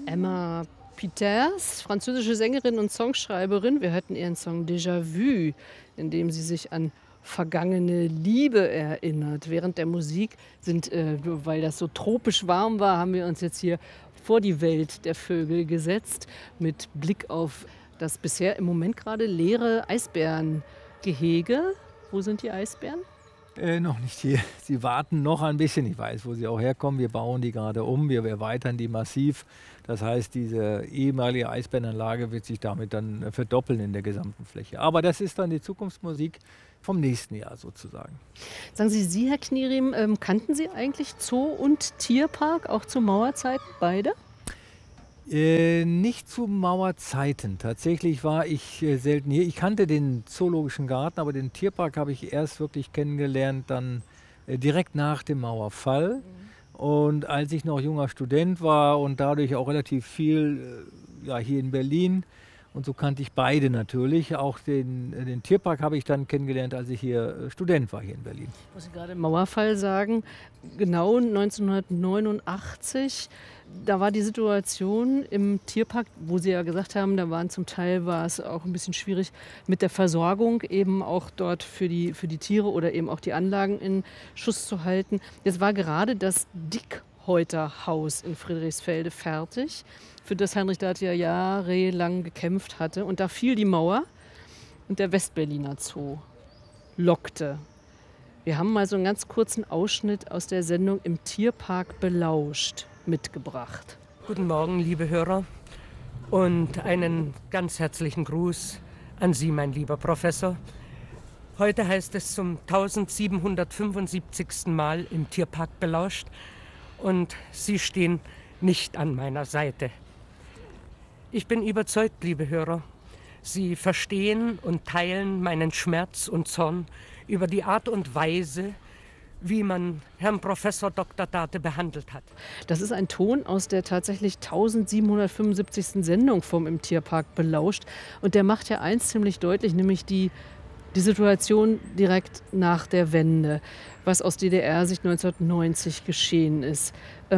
Emma Peters, französische Sängerin und Songschreiberin. Wir hörten ihren Song Déjà Vu, in dem sie sich an vergangene Liebe erinnert. Während der Musik weil das so tropisch warm war, haben wir uns jetzt hier vor die Welt der Vögel gesetzt, mit Blick auf das bisher im Moment gerade leere Eisbärengehege. Wo sind die Eisbären? Noch nicht hier. Sie warten noch ein bisschen. Ich weiß, wo sie auch herkommen. Wir bauen die gerade um. Wir erweitern die massiv. Das heißt, diese ehemalige Eisbärenanlage wird sich damit dann verdoppeln in der gesamten Fläche. Aber das ist dann die Zukunftsmusik vom nächsten Jahr sozusagen. Sagen Sie, Herr Knierim, kannten Sie eigentlich Zoo und Tierpark, auch zu Mauerzeiten, beide? Nicht zu Mauerzeiten. Tatsächlich war ich selten hier. Ich kannte den Zoologischen Garten, aber den Tierpark habe ich erst wirklich kennengelernt, dann direkt nach dem Mauerfall. Und als ich noch junger Student war und dadurch auch relativ viel hier in Berlin. Und so kannte ich beide natürlich. Auch den Tierpark habe ich dann kennengelernt, als ich hier Student war hier in Berlin. Muss ich gerade Mauerfall sagen, genau 1989, da war die Situation im Tierpark, wo Sie ja gesagt haben, war es auch ein bisschen schwierig mit der Versorgung, eben auch dort für die Tiere oder eben auch die Anlagen in Schuss zu halten. Jetzt war gerade das Dickhäuter-Haus in Friedrichsfelde fertig, für das Heinrich Dart ja jahrelang gekämpft hatte. Und da fiel die Mauer und der Westberliner Zoo lockte. Wir haben mal so einen ganz kurzen Ausschnitt aus der Sendung Im Tierpark belauscht mitgebracht. Guten Morgen, liebe Hörer, und einen ganz herzlichen Gruß an Sie, mein lieber Professor. Heute heißt es zum 1775. Mal Im Tierpark belauscht und Sie stehen nicht an meiner Seite. Ich bin überzeugt, liebe Hörer, Sie verstehen und teilen meinen Schmerz und Zorn über die Art und Weise, wie man Herrn Professor Dr. Date behandelt hat. Das ist ein Ton aus der tatsächlich 1775. Sendung vom Im Tierpark belauscht. Und der macht ja eins ziemlich deutlich, nämlich die Situation direkt nach der Wende, was aus DDR-Sicht 1990 geschehen ist.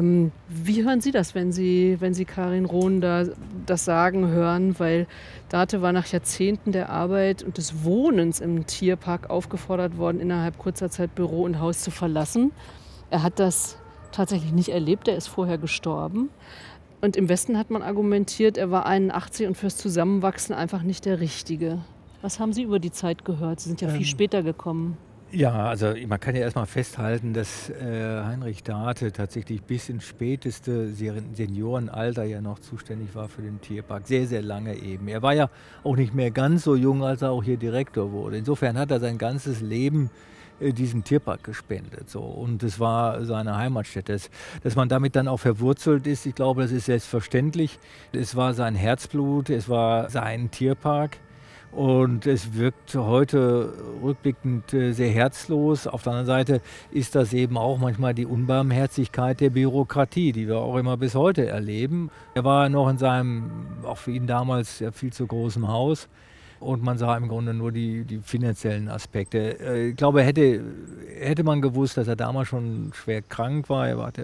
Wie hören Sie das, wenn Sie Karin Rohn da das sagen hören? Weil Date war nach Jahrzehnten der Arbeit und des Wohnens im Tierpark aufgefordert worden, innerhalb kurzer Zeit Büro und Haus zu verlassen. Er hat das tatsächlich nicht erlebt, er ist vorher gestorben. Und im Westen hat man argumentiert, er war 81 und fürs Zusammenwachsen einfach nicht der Richtige. Was haben Sie über die Zeit gehört? Sie sind ja viel später gekommen. Ja, also man kann ja erstmal festhalten, dass Heinrich Date tatsächlich bis ins späteste Seniorenalter ja noch zuständig war für den Tierpark. Sehr, sehr lange eben. Er war ja auch nicht mehr ganz so jung, als er auch hier Direktor wurde. Insofern hat er sein ganzes Leben diesem Tierpark gespendet. So. Und es war seine Heimatstätte. Dass man damit dann auch verwurzelt ist, ich glaube, das ist selbstverständlich. Es war sein Herzblut, es war sein Tierpark. Und es wirkt heute rückblickend sehr herzlos. Auf der anderen Seite ist das eben auch manchmal die Unbarmherzigkeit der Bürokratie, die wir auch immer bis heute erleben. Er war noch in seinem, auch für ihn damals, ja, viel zu großen Haus. Und man sah im Grunde nur die finanziellen Aspekte. Ich glaube, hätte man gewusst, dass er damals schon schwer krank war, er war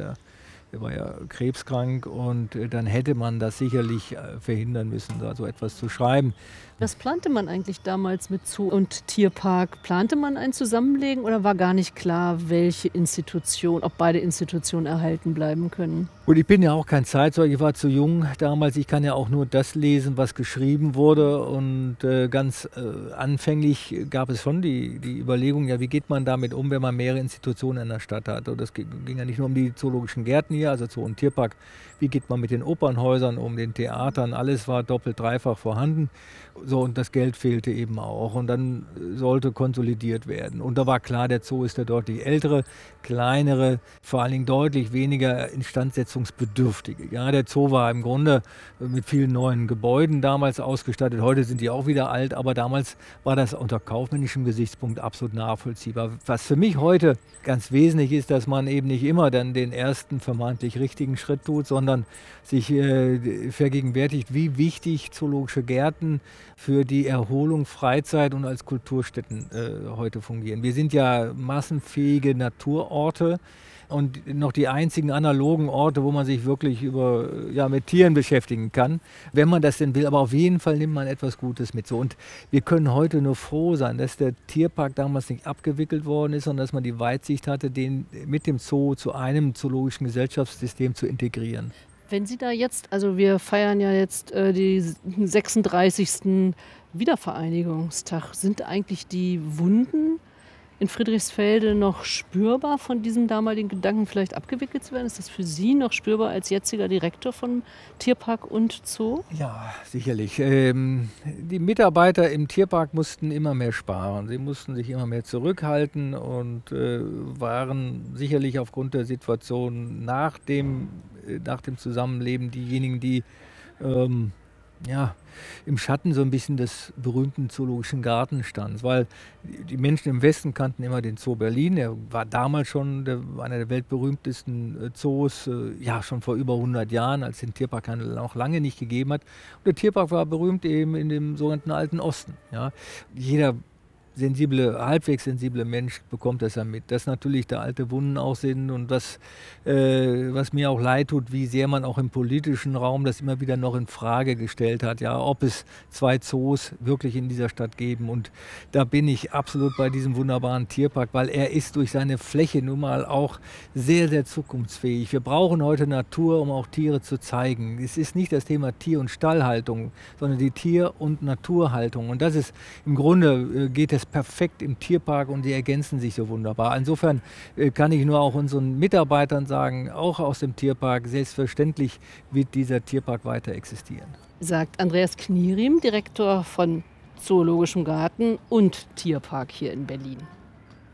ja krebskrank, und dann hätte man das sicherlich verhindern müssen, da so etwas zu schreiben. Was plante man eigentlich damals mit Zoo und Tierpark? Plante man ein Zusammenlegen oder war gar nicht klar, welche Institution, ob beide Institutionen erhalten bleiben können? Und ich bin ja auch kein Zeitzeuge, ich war zu jung damals. Ich kann ja auch nur das lesen, was geschrieben wurde. Und ganz anfänglich gab es schon die Überlegung, ja, wie geht man damit um, wenn man mehrere Institutionen in der Stadt hat. Und das ging ja nicht nur um die zoologischen Gärten hier, also Zoo und Tierpark. Wie geht man mit den Opernhäusern um, den Theatern? Alles war doppelt, dreifach vorhanden. So, und das Geld fehlte eben auch. Und dann sollte konsolidiert werden. Und da war klar, der Zoo ist der deutlich ältere, kleinere, vor allen Dingen deutlich weniger instandsetzungsbedürftige. Ja, der Zoo war im Grunde mit vielen neuen Gebäuden damals ausgestattet. Heute sind die auch wieder alt, aber damals war das unter kaufmännischem Gesichtspunkt absolut nachvollziehbar. Was für mich heute ganz wesentlich ist, dass man eben nicht immer dann den ersten vermeintlich richtigen Schritt tut, sondern sich vergegenwärtigt, wie wichtig zoologische Gärten für die Erholung, Freizeit und als Kulturstätten heute fungieren. Wir sind ja massenfähige Naturorte. und noch die einzigen analogen Orte, wo man sich wirklich mit Tieren beschäftigen kann, wenn man das denn will. Aber auf jeden Fall nimmt man etwas Gutes mit. So. Und wir können heute nur froh sein, dass der Tierpark damals nicht abgewickelt worden ist, sondern dass man die Weitsicht hatte, den mit dem Zoo zu einem zoologischen Gesellschaftssystem zu integrieren. Wenn Sie da jetzt, also wir feiern ja jetzt die 36. Wiedervereinigungstag, sind eigentlich die Wunden in Friedrichsfelde noch spürbar von diesem damaligen Gedanken, vielleicht abgewickelt zu werden? Ist das für Sie noch spürbar als jetziger Direktor von Tierpark und Zoo? Ja, sicherlich. Die Mitarbeiter im Tierpark mussten immer mehr sparen. Sie mussten sich immer mehr zurückhalten und waren sicherlich aufgrund der Situation nach dem Zusammenleben diejenigen, die im Schatten so ein bisschen des berühmten Zoologischen Gartenstands, weil die Menschen im Westen kannten immer den Zoo Berlin. Er war damals schon einer der weltberühmtesten Zoos, schon vor über 100 Jahren, als es den Tierpark noch lange nicht gegeben hat. Und der Tierpark war berühmt eben in dem sogenannten Alten Osten. Ja. Jeder halbwegs sensible Mensch bekommt das ja mit, dass natürlich da alte Wunden auch sind und was mir auch leid tut, wie sehr man auch im politischen Raum das immer wieder noch in Frage gestellt hat, ja, ob es 2 Zoos wirklich in dieser Stadt geben. Und da bin ich absolut bei diesem wunderbaren Tierpark, weil er ist durch seine Fläche nun mal auch sehr, sehr zukunftsfähig. Wir brauchen heute Natur, um auch Tiere zu zeigen. Es ist nicht das Thema Tier- und Stallhaltung, sondern die Tier- und Naturhaltung. Und das ist im Grunde, geht es perfekt im Tierpark und die ergänzen sich so wunderbar. Insofern kann ich nur auch unseren Mitarbeitern sagen, auch aus dem Tierpark, selbstverständlich wird dieser Tierpark weiter existieren. Sagt Andreas Knieriem, Direktor von Zoologischem Garten und Tierpark hier in Berlin.